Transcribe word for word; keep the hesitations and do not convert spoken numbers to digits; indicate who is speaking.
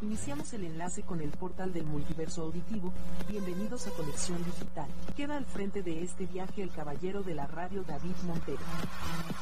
Speaker 1: Iniciamos el enlace con el portal del multiverso auditivo. Bienvenidos a Conexión Digital. Queda al frente de este viaje el caballero de la radio David Montero.